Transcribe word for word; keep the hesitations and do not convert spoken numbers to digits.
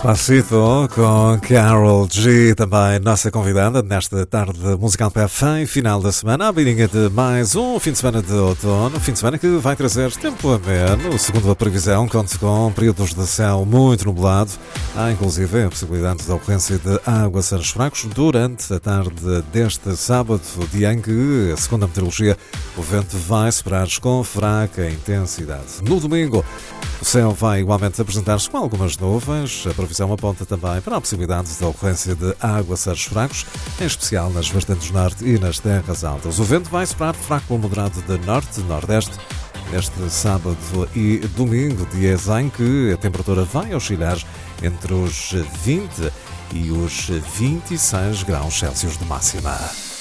Despacito com Karol G, também nossa convidada nesta tarde musical perfeita, final da semana, à beirinha de mais um fim de semana de outono, fim de semana que vai trazer tempo ameno, segundo a previsão, conta com períodos de céu muito nublado, há inclusive a possibilidade da ocorrência de aguaceiros fracos durante a tarde deste sábado, dia em que, segundo a meteorologia, o vento vai soprar com fraca intensidade. No domingo, o céu vai igualmente apresentar-se com algumas nuvens. A previsão aponta também para a possibilidade da ocorrência de aguaceiros fracos, em especial nas vertentes norte e nas terras altas. O vento vai soprar fraco ou moderado de norte-nordeste neste sábado e domingo, dias em que a temperatura vai oscilar entre os vinte e os vinte e seis graus Celsius de máxima.